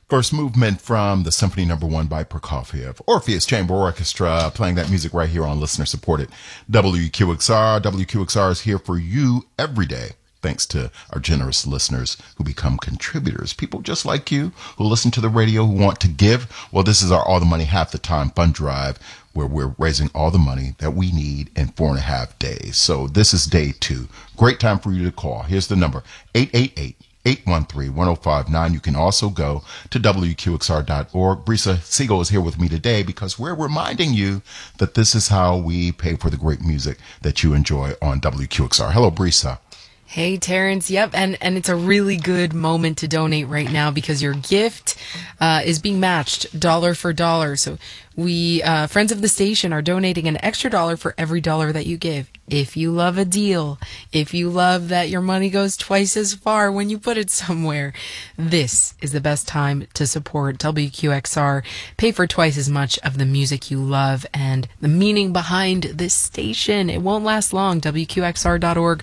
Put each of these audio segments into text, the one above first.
First movement from the Symphony No. 1 by Prokofiev. Orpheus Chamber Orchestra playing that music right here on listener-supported WQXR. WQXR is here for you every day, thanks to our generous listeners who become contributors. People just like you who listen to the radio, who want to give. Well, this is our All the Money Half the Time fund drive, where we're raising all the money that we need in 4.5 days. So this is day 2. Great time for you to call. Here's the number, 888-813-1059. You can also go to WQXR.org. Brisa Siegel is here with me today because we're reminding you that this is how we pay for the great music that you enjoy on WQXR. Hello, Brisa. Hey, Terrence. Yep. And it's a really good moment to donate right now because your gift is being matched dollar for dollar. So we, friends of the station, are donating an extra $1 for every $1 that you give. If you love a deal, if you love that your money goes twice as far when you put it somewhere, this is the best time to support WQXR. Pay for twice as much of the music you love and the meaning behind this station. It won't last long. WQXR.org,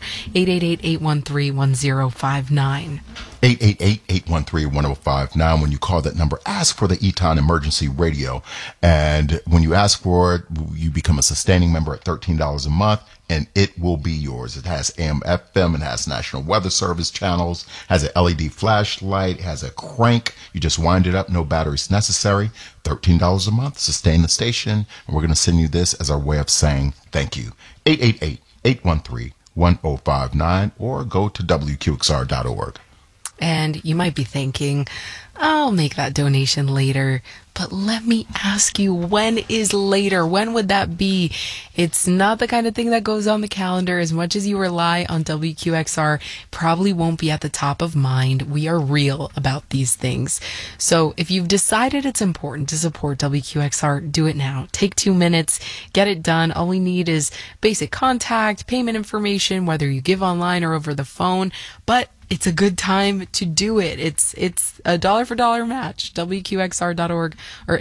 888-813-1059. 888-813-1059. When you call that number, ask for the Eton Emergency Radio. And when you ask for it, you become a sustaining member at $13 a month, and it will be yours. It has AM, FM, it has National Weather Service channels, has an LED flashlight, has a crank. You just wind it up, no batteries necessary. $13 a month, sustain the station, and we're going to send you this as our way of saying thank you. 888-813-1059, or go to WQXR.org. And you might be thinking, I'll make that donation later. But let me ask you, when is later? When would that be? It's not the kind of thing that goes on the calendar. As much as you rely on WQXR, probably won't be at the top of mind. We are real about these things. So if you've decided it's important to support WQXR, do it now. Take 2 minutes, get it done. All we need is basic contact, payment information, whether you give online or over the phone. But it's a good time to do it. It's a $1 for $1 match. WQXR.org or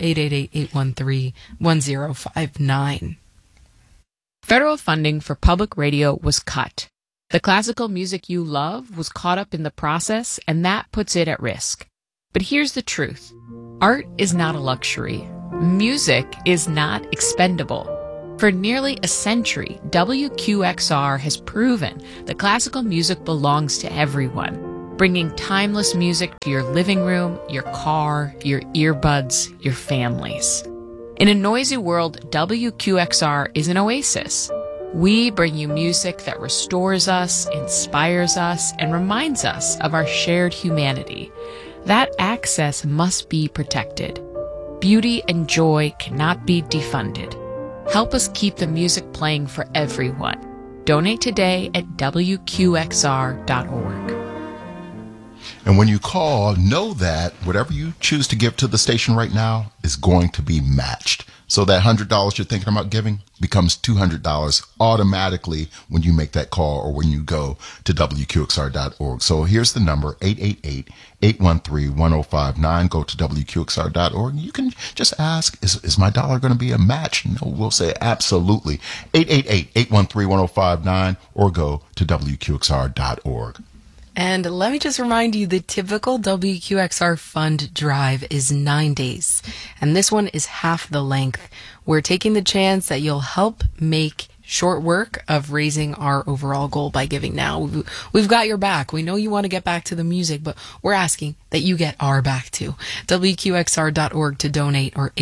888-813-1059. Federal funding for public radio was cut. The classical music you love was caught up in the process, and that puts it at risk. But here's the truth. Art is not a luxury. Music is not expendable. For nearly a century, WQXR has proven that classical music belongs to everyone, bringing timeless music to your living room, your car, your earbuds, your families. In a noisy world, WQXR is an oasis. We bring you music that restores us, inspires us, and reminds us of our shared humanity. That access must be protected. Beauty and joy cannot be defunded. Help us keep the music playing for everyone. Donate today at WQXR.org. And when you call, know that whatever you choose to give to the station right now is going to be matched. So that $100 you're thinking about giving becomes $200 automatically when you make that call or when you go to WQXR.org. So here's the number, 888-813-1059. Go to WQXR.org. You can just ask, is my dollar going to be a match? No, we'll say absolutely. 888-813-1059 or go to WQXR.org. And let me just remind you, the typical WQXR fund drive is 9 days. And this one is half the length. We're taking the chance that you'll help make short work of raising our overall goal by giving now. We've got your back. We know you want to get back to the music, but we're asking that you get our back too. WQXR.org to donate or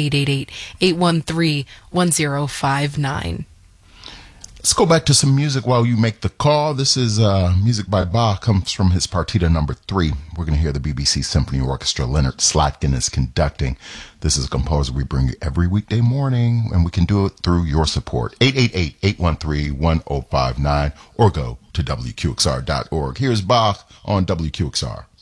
888-813-1059. Let's go back to some music while you make the call. This is music by Bach, comes from his Partita No. 3. We're going to hear the BBC Symphony Orchestra. Leonard Slatkin is conducting. This is a composer we bring you every weekday morning, and we can do it through your support. 888-813-1059 or go to WQXR.org. Here's Bach on WQXR.